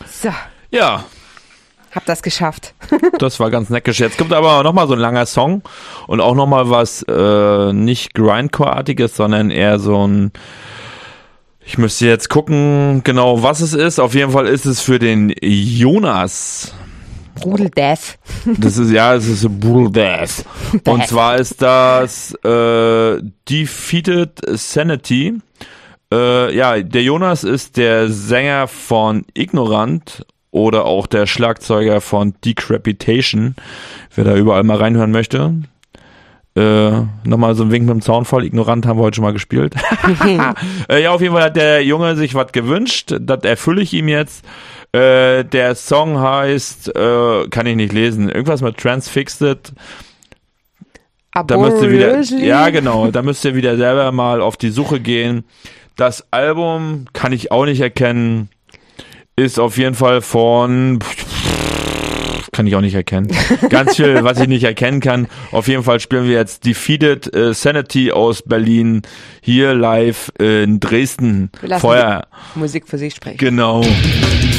So, Ja, hab das geschafft. das war ganz neckisch. Jetzt kommt aber nochmal so ein langer Song und auch nochmal was nicht Grindcore-artiges, sondern eher so ein, ich müsste jetzt gucken, genau was es ist. Auf jeden Fall ist es für den Jonas. Brutal Death. Es ist Brutal Death. Und zwar ist das Defeated Sanity. Der Jonas ist der Sänger von Ignorant oder auch der Schlagzeuger von Decrepitation. Wer da überall mal reinhören möchte. Nochmal so ein Wink mit dem Zaunfall. Ignorant haben wir heute schon mal gespielt. Auf jeden Fall hat der Junge sich was gewünscht. Das erfülle ich ihm jetzt. Der Song heißt, kann ich nicht lesen, irgendwas mit Transfixed. Da müsst ihr wieder, da müsst ihr wieder selber mal auf die Suche gehen. Das Album kann ich auch nicht erkennen. Ist auf jeden Fall von, kann ich auch nicht erkennen. Ganz viel, was ich nicht erkennen kann. Auf jeden Fall spielen wir jetzt Defeated Sanity aus Berlin hier live in Dresden. Wir lassen Musik für sich sprechen. Genau.